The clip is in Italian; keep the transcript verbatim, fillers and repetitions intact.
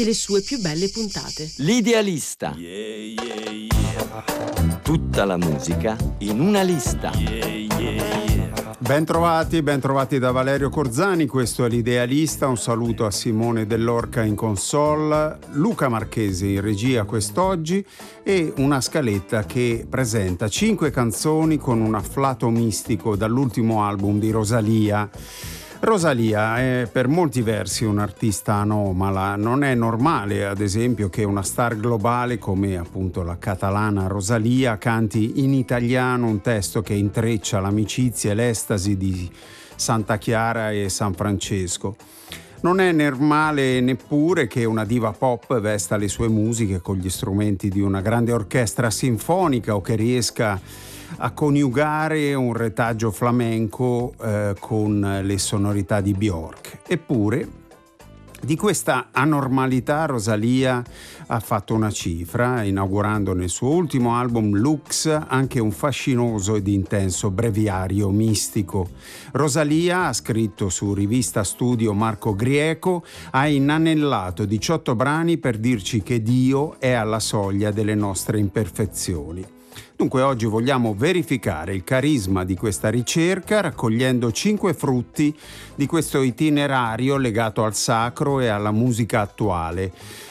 le sue più belle puntate. L'idealista. Yeah, yeah, yeah. Tutta la musica in una lista. Yeah, yeah, yeah. Ben trovati, ben trovati da Valerio Corzani, questo è l'Idealista, un saluto a Simone Dell'Orca in console, Luca Marchesi in regia quest'oggi e una scaletta che presenta cinque canzoni con un afflato mistico dall'ultimo album di Rosalía. Rosalía è per molti versi un'artista anomala, non è normale ad esempio che una star globale come appunto la catalana Rosalía canti in italiano un testo che intreccia l'amicizia e l'estasi di Santa Chiara e San Francesco. Non è normale neppure che una diva pop vesta le sue musiche con gli strumenti di una grande orchestra sinfonica o che riesca a coniugare un retaggio flamenco eh, con le sonorità di Björk. Eppure di questa anormalità Rosalía ha fatto una cifra, inaugurando nel suo ultimo album Lux anche un fascinoso ed intenso breviario mistico. Rosalía, ha scritto su rivista Studio Marco Grieco, ha inanellato diciotto brani per dirci che Dio è alla soglia delle nostre imperfezioni. Dunque oggi vogliamo verificare il carisma di questa ricerca raccogliendo cinque frutti di questo itinerario legato al sacro e alla musica attuale.